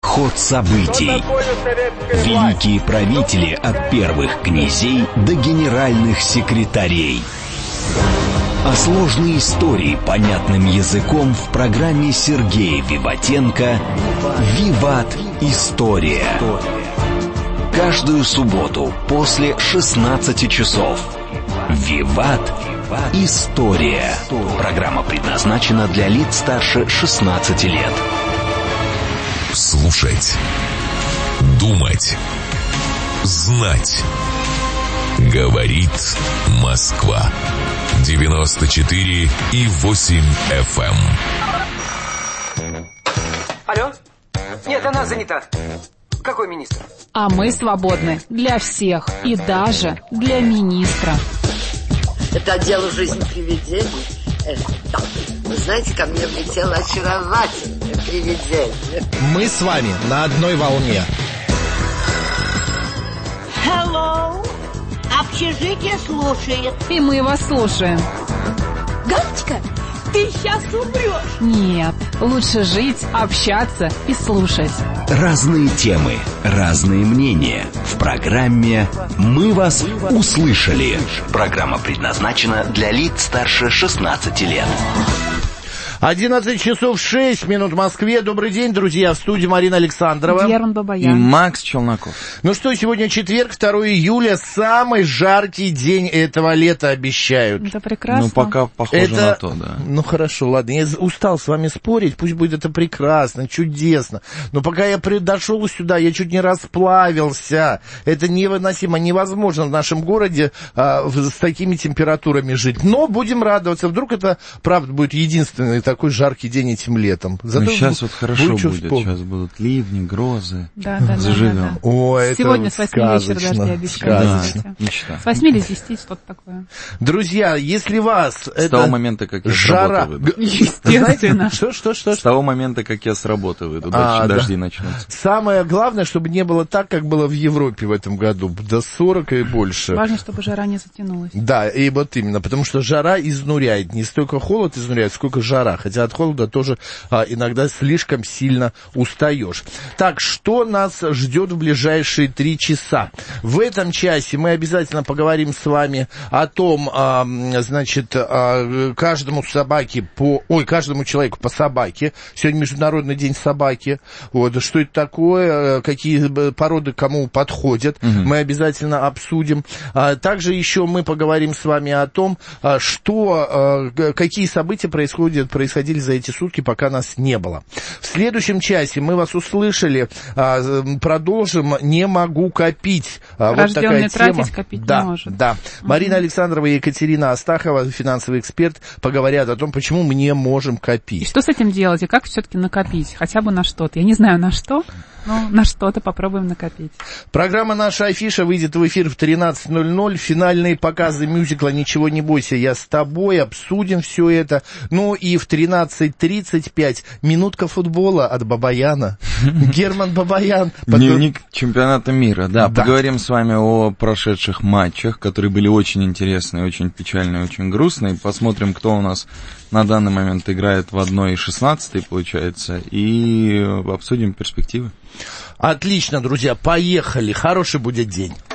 ход событий. Великие правители от первых князей до генеральных секретарей. А сложные истории понятным языком в программе Сергея Виватенко «Виват. История». Каждую субботу после 16 часов. «Виват. История». Программа предназначена для лиц старше 16 лет. Слушать, думать, знать. Говорит Москва. 94,8 FM. Алло? Нет, она занята. Какой министр? А мы свободны для всех и даже для министра. Это отдел «Жизнь привидений». Да. Вы знаете, ко мне влетело очаровательное привидение. Мы с вами на одной волне. Hello. Общежитие слушает. И мы вас слушаем. Галочка, ты сейчас умрешь. Нет, лучше жить, общаться и слушать. Разные темы, разные мнения. В программе «Мы вас услышали». Программа предназначена для лиц старше 16 лет. 11 часов 6 минут в Москве. Добрый день, друзья. В студии Марина Александрова. Герман Бабаян. И Макс Челноков. Ну что, сегодня четверг, 2 июля. Самый жаркий день этого лета обещают. Это прекрасно. Ну, пока похоже на то, да. Ну, хорошо, ладно. Я устал с вами спорить. Пусть будет это прекрасно, чудесно. Но пока я дошел сюда, я чуть не расплавился. Это невыносимо, невозможно в нашем городе с такими температурами жить. Но будем радоваться. Вдруг это, правда, будет единственный такой жаркий день этим летом. Зато сейчас вот хорошо будет. Сейчас будут ливни, грозы. Да. Заживем. Ой, сегодня это с 8 вечера дожди обещают. Мечта. С 8 или с 10, что-то такое. Друзья, если вас с того момента, как я с работы выйду. Естественно. Что? С того момента, как я с работы выйду, дожди начнутся. Самое главное, чтобы не было так, как было в Европе в этом году. До 40 и больше. Важно, чтобы жара не затянулась. Да, и вот именно. Потому что жара изнуряет. Не столько холод изнуряет, сколько жара. Хотя от холода тоже иногда слишком сильно устаешь. Так, что нас ждет в ближайшие 3 часа? В этом часе мы обязательно поговорим с вами о том, каждому человеку по собаке. Сегодня Международный день собаки. Вот, что это такое, какие породы кому подходят. Мы обязательно обсудим. Также еще мы поговорим с вами о том, какие события происходили за эти сутки, пока нас не было. В следующем часе мы вас услышали. Продолжим «Не могу копить». Вот такая тема. Тратить, копить не может. Да. Марина Александрова и Екатерина Астахова, финансовый эксперт, поговорят о том, почему мы не можем копить. И что с этим делать, и как все-таки накопить? Хотя бы на что-то. Я не знаю, на что, но на что-то попробуем накопить. Программа «Наша афиша» выйдет в эфир в 13:00. Финальные показы мюзикла «Ничего не бойся, я с тобой». Обсудим все это. Ну и в 13:35 минутка футбола от Бабаяна. Герман Бабаян. Дневник чемпионата мира. Да, поговорим с вами о прошедших матчах, которые были очень интересные, очень печальные, очень грустные. Посмотрим, кто у нас на данный момент играет в 1/16, получается, и обсудим перспективы. Отлично, друзья, поехали. Хороший будет день.